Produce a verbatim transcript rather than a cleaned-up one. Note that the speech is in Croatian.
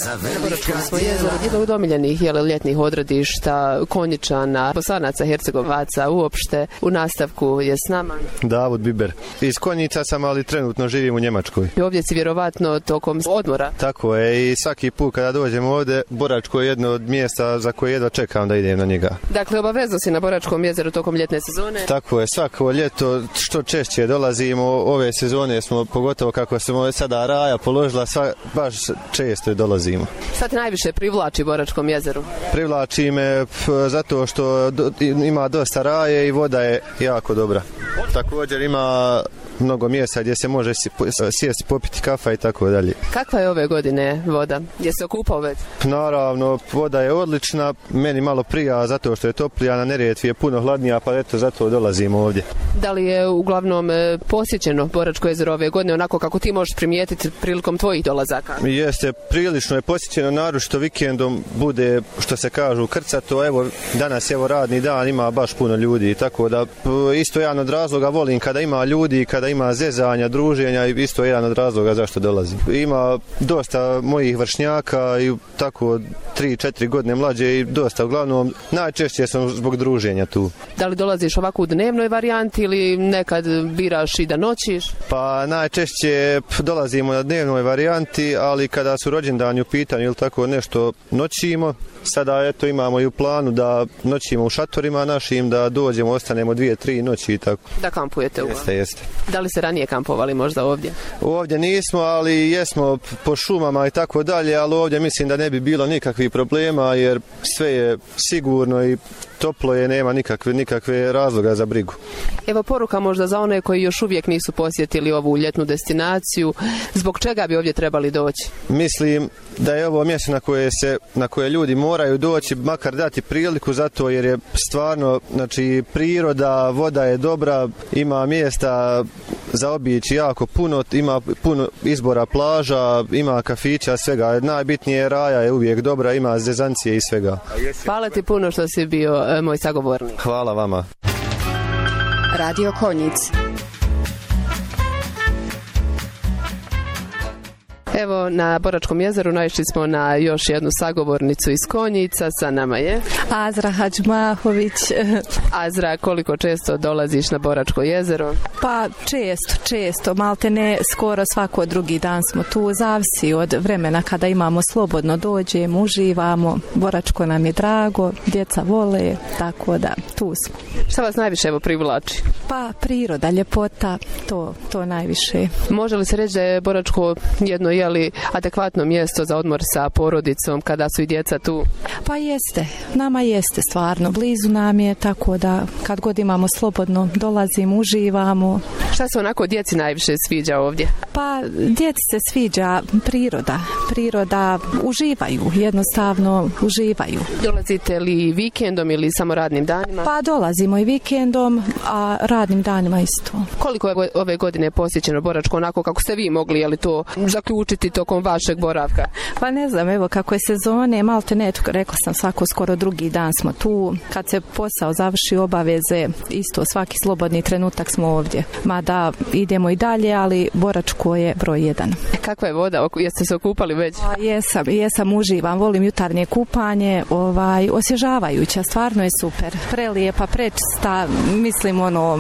Na Boračkom smo jezero jedno od omiljenih ljetnih odredišta Konjičana, Bosanaca, Hercegovaca, uopšte. U nastavku je s nama Davud Biber. Iz Konjica sam, ali trenutno živim u Njemačkoj. I ovdje si vjerovatno tokom odmora. Tako je, i svaki put kada dođem ovdje, Boračko je jedno od mjesta za koje jedva čekam da idem na njega. Dakle, obavezno si na Boračkom jezeru tokom ljetne sezone? Tako je, svako ljeto što češće dolazimo, ove sezone smo, pogotovo kako smo sada raja položila, sva, baš često dolazimo. Šta te najviše privlači Boračkom jezeru? Privlači me p, zato što do, ima dosta raje i voda je jako dobra. Također ima mnogo mjesta gdje se može sjesti, popiti kafa i tako dalje. Kakva je ove godine voda? Je se okupao već? Naravno, voda je odlična, meni malo prija zato što je toplija, na Neretvi je puno hladnija, pa eto zato dolazimo ovdje. Da li je uglavnom posjećeno Boračko jezero ove godine onako kako ti možeš primijetiti prilikom tvojih dolazaka? Jeste, prilično je posjećeno, naročito vikendom bude, što se kažu, krcato. Evo, danas evo radni dan, ima baš puno ljudi, tako da isto jedan od razloga volim kada ima ljudi, kada ima zezanja, druženja, i isto jedan od razloga zašto dolazim. Ima dosta mojih vršnjaka i tako tri četiri godine mlađe i dosta, uglavnom najčešće sam zbog druženja tu. Da li dolaziš ovako u dnevnoj varijanti ili nekad biraš i da noćiš? Pa najčešće dolazimo na dnevnoj varijanti, ali kada su rođendani u pitanju ili tako nešto noćimo. Sada eto imamo i u planu da noćimo u šatorima našim, da dođemo, ostanemo dvije, tri noći i tako. Da kampujete u? Jeste, jeste. Da li se ranije kampovali možda ovdje? Ovdje nismo, ali jesmo po šumama i tako dalje, ali ovdje mislim da ne bi bilo nikakvih problema jer sve je sigurno i toplo je, nema nikakve, nikakve razloga za brigu. Evo poruka možda za one koji još uvijek nisu posjetili ovu ljetnu destinaciju, zbog čega bi ovdje trebali doći? Mislim da je ovo mjesto na koje se, na koje ljudi moraju doći, makar dati priliku, zato jer je stvarno, znači, priroda, voda je dobra, ima mjesta za obići jako puno, ima puno izbora plaža, ima kafića, svega. Najbitnije, raja je uvijek dobra, ima zezancije i svega. Hvala ti puno što si bio moj sagovornik. Hvala vama. Radio Konjic. Evo, na Boračkom jezeru naišli smo na još jednu sagovornicu iz Konjica. Sa nama je Azra Hadžmahović. Azra, koliko često dolaziš na Boračko jezero? Pa često, često, malte ne skoro svako drugi dan smo tu, zavisi od vremena kada imamo slobodno, dođemo, uživamo, Boračko nam je drago, djeca vole, tako da tu smo. Šta vas najviše evo privlači? Pa priroda, ljepota, to, to najviše. Može li se reći da je Boračko jedno je li adekvatno mjesto za odmor sa porodicom kada su i djeca tu? Pa jeste, nama jeste stvarno, blizu nam je, tako da kad god imamo slobodno dolazimo, uživamo. Šta se onako djeci najviše sviđa ovdje? Pa djeci se sviđa priroda, priroda, uživaju, jednostavno uživaju. Dolazite li vikendom ili samo radnim danima? Pa dolazimo i vikendom, a radnim danima isto. Koliko je ove godine posjećeno Boračko onako kako ste vi mogli, je li to zaključiti tokom vašeg boravka? Pa ne znam, evo kako je sezone, malte ne, rekla sam svako skoro drugi dan smo tu, kad se posao završi, obaveze, isto svaki slobodni trenutak smo ovdje. Mada idemo i dalje, ali Boračko je broj jedan. Kakva je voda? Jeste se okupali već? Pa jesam, jesam, uživam, volim jutarnje kupanje, ovaj, osvježavajuća, stvarno je super. Prelijepa, prečista, mislim ono,